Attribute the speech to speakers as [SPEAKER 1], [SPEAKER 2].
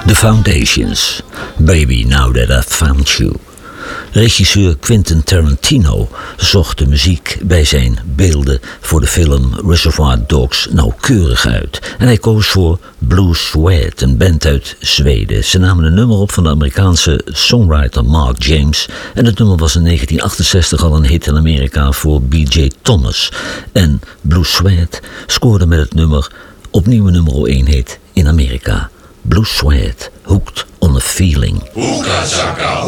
[SPEAKER 1] The Foundations, Baby Now That I've Found You. Regisseur Quentin Tarantino zocht de muziek bij zijn beelden voor de film Reservoir Dogs nauwkeurig uit. En hij koos voor Blue Sweat, een band uit Zweden. Ze namen een nummer op van de Amerikaanse songwriter Mark James. En het nummer was in 1968 al een hit in Amerika voor B.J. Thomas. En Blue Sweat scoorde met het nummer opnieuw een nummer 1 hit in Amerika. Blue Sweat, Hooked on a Feeling.